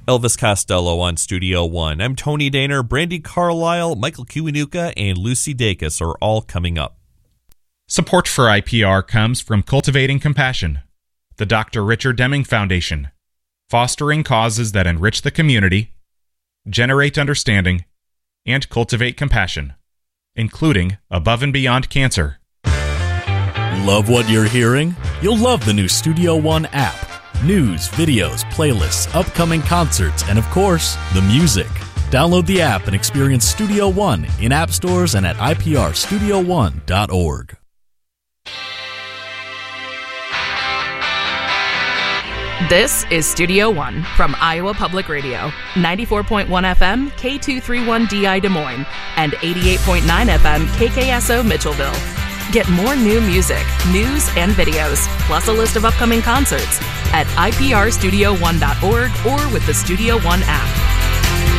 Elvis Costello on Studio One. I'm Tony Daner, Brandy Carlisle, Michael Kiwanuka, and Lucy Dacus are all coming up. Support for IPR comes from Cultivating Compassion, the Dr. Richard Deming Foundation, fostering causes that enrich the community, generate understanding, and cultivate compassion, including Above and Beyond Cancer. Love what you're hearing? You'll love the new Studio One app. News, videos, playlists, upcoming concerts, and of course, the music. Download the app and experience Studio One in app stores and at iprstudio1.org. This is Studio One from Iowa Public Radio, 94.1 FM, K231DI Des Moines, and 88.9 FM, KKSO Mitchellville. Get more new music, news, and videos, plus a list of upcoming concerts at iprstudio1.org or with the Studio One app.